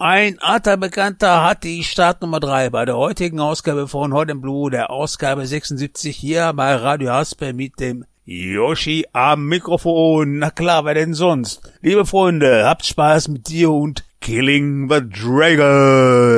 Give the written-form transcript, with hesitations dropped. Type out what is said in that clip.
Ein alter Bekannter hat die Startnummer 3 bei der heutigen Ausgabe von Hot & Blue, der Ausgabe 76 hier bei Radio Haspe mit dem Yoshi am Mikrofon. Na klar, wer denn sonst? Liebe Freunde, habt Spaß mit dir und Killing the Dragon.